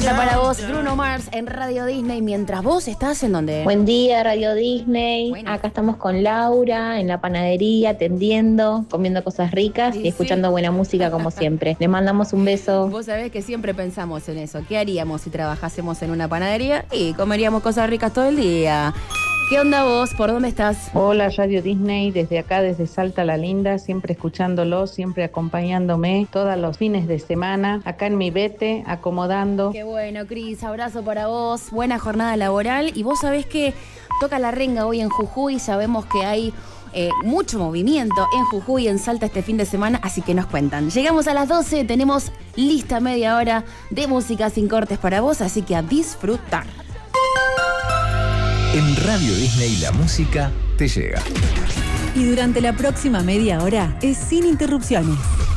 Está para vos Bruno Mars en Radio Disney, mientras vos estás en donde. Buen día, Radio Disney. Bueno. Acá estamos con Laura en la panadería, atendiendo, comiendo cosas ricas Sí, y escuchando buena música como siempre. Le mandamos un beso. Vos sabés que siempre pensamos en eso. ¿Qué haríamos si trabajásemos en una panadería? Y comeríamos cosas ricas todo el día. ¿Qué onda vos? ¿Por dónde estás? Hola Radio Disney, desde acá, desde Salta la Linda, siempre escuchándolo, siempre acompañándome todos los fines de semana, acá en mi vete, acomodando. Qué bueno, Cris, abrazo para vos, buena jornada laboral. Y vos sabés que toca la renga hoy en Jujuy, sabemos que hay mucho movimiento en Jujuy y en Salta este fin de semana, así que nos cuentan. Llegamos a las 12, tenemos lista media hora de música sin cortes para vos, así que a disfrutar. En Radio Disney la música te llega. Y durante la próxima media hora es sin interrupciones.